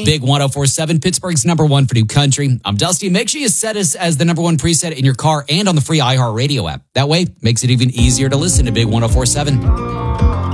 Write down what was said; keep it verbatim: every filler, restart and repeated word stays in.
Big one oh four seven, Pittsburgh's number one for new country. I'm Dusty. Make sure you set us as the number one preset in your car and on the free iHeartRadio app. That way, makes it even easier to listen to Big one oh four seven.